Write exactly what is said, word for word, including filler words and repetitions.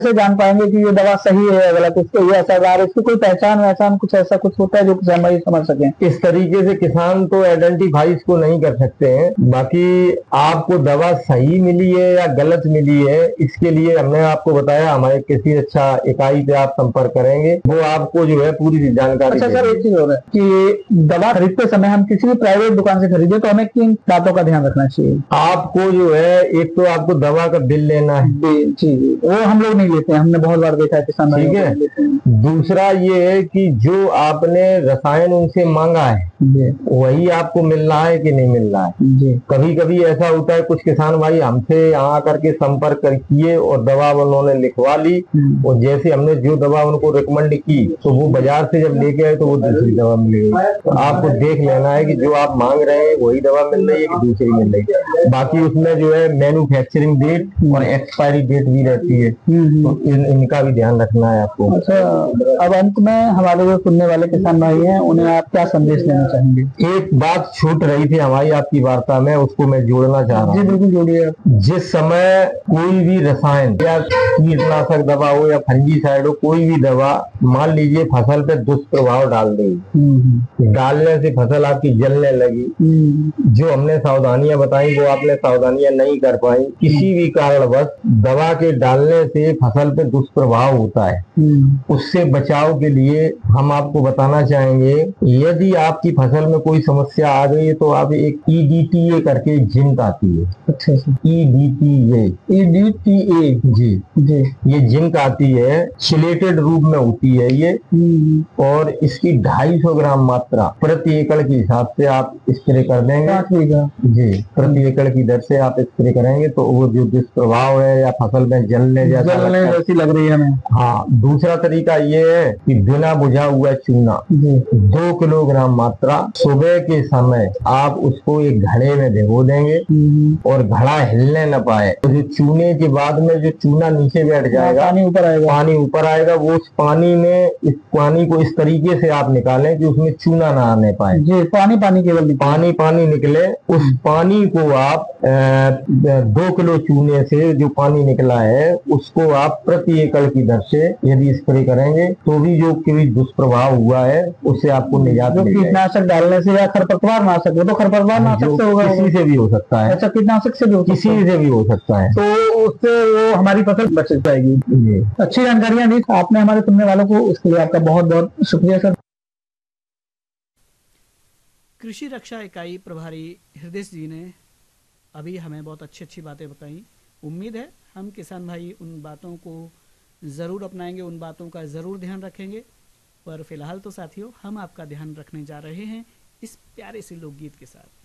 से जान पाएंगे कि ये दवा सही है या गलत, इसको ये असरदार, इसकी कोई पहचान वहचान कुछ ऐसा कुछ होता है जो किसान भाई समझ सके? इस तरीके से किसान तो आइडेंटिफाई इसको नहीं कर सकते हैं। बाकी आपको दवा सही मिली है या गलत मिली है, इसके लिए हमने आपको बताया हमारे कृषि रक्षा इकाई पे आप संपर्क करेंगे, वो आपको जो है पूरी जानकारी। अच्छा सर, एक चीज हो रहा है कि दवा खरीदते समय हम किसी भी प्राइवेट दुकान से खरीदे तो हमें किन बातों का ध्यान रखना चाहिए? आपको जो है, एक तो आपको दवा का बिल लेना है। जी जी, वो हम लोग नहीं लेते हैं, हमने बहुत बार देखा है किसान। ठीक है। दूसरा ये है कि जो आपने रसायन उनसे मांगा है वही आपको मिल रहा है कि नहीं मिल रहा है। जी। कभी कभी ऐसा होता है, कुछ किसान भाई हमसे यहाँ करके संपर्क किए और दवा उन्होंने लिखवा ली, और जैसे हमने जो दवा उनको रिकमेंड की तो वो बाजार से जब लेके आए तो वो दूसरी दवा मिल गई। तो आपको देख लेना है कि जो आप मांग रहे हैं वही दवा मिल रही है कि दूसरी मिल रही है। बाकी उसमें जो है मैन्युफैक्चरिंग डेट और एक्सपायरी डेट भी रहती है, तो इन, इनका भी ध्यान रखना है आपको। अच्छा, अब अंत में हमारे जो सुनने वाले किसान भाई हैं उन्हें आप क्या संदेश देना चाहेंगे? एक बात छूट रही थी हमारी आपकी वार्ता में, उसको मैं जोड़ना चाह रहा हूँ। जी बिल्कुल जोड़िए। जिस समय कोई भी रसायन या कीटनाशक दवा हो या फंजीसाइड हो, कोई भी दवा मान लीजिए फसल पे दुष्प्रभाव डाल देगी, डालने से फसल आपकी जलने लगी, जो हमने सावधानियां बताई वो आपने सावधानियां नहीं कर पाई, किसी भी कारणवश दवा के डालने से फसल पे दुष्प्रभाव होता है, उससे बचाव के लिए हम आपको बताना चाहेंगे, यदि आपकी फसल में कोई समस्या आ गई है तो आप एक ई डी टी ए करके जिंक आती है। अच्छा, E D T A E D T A जी जी, ये जिंक आती है, चिलेटेड रूप में होती है ये, और इसकी ढाई सौ ग्राम मात्रा प्रति एकड़ के हिसाब से आप स्प्रे कर देंगे। जी, प्रति एकड़ की दर से आप स्प्रे करेंगे तो वो जो दुष्प्रभाव है या फसल में जलने जैसा जलने जैसी लग रही है हमें। हाँ, दूसरा तरीका ये है कि बिना बुझा हुआ चूना दो किलोग्राम मात्रा सुबह के समय आप उसको एक घड़े में भिगो देंगे और घड़ा हिलने न पाए, तो जो चूने के बाद में जो चूना नीचे बैठ जाएगा, पानी ऊपर आएगा, पानी ऊपर आएगा, वो उस पानी में इस पानी को इस तरीके से आप निकालें कि उसमें चूना ना आने पाए। जी, पानी पानी केवल पानी पानी निकले, उस पानी को आप दो किलो चूने से जो पानी निकला है उसको आप प्रति एकड़ की दर से यदि स्प्रे करेंगे तो भी जो कोई दुष्प्रभाव हुआ है उससे आपको निजात मिल जाएगी। कीटनाशक डालने से या खरपतवार नाशक हो तो खरपतवार नाशक से होगा, किसी से भी हो सकता है। अच्छा, कीटनाशक से भी हो, किसी से भी हो सकता है, तो उससे वो हमारी फसल बच जाएगी। अच्छी जानकारियां दी आपने हमारे सुनने वालों को, उसके लिए आपका बहुत बहुत शुक्रिया सर। कृषि रक्षा इकाई प्रभारी हृदय जी ने अभी हमें बहुत अच्छी अच्छी बातें बताई। उम्मीद है हम किसान भाई उन बातों को ज़रूर अपनाएंगे, उन बातों का ज़रूर ध्यान रखेंगे। पर फिलहाल तो साथियों हम आपका ध्यान रखने जा रहे हैं इस प्यारे से लोकगीत के साथ।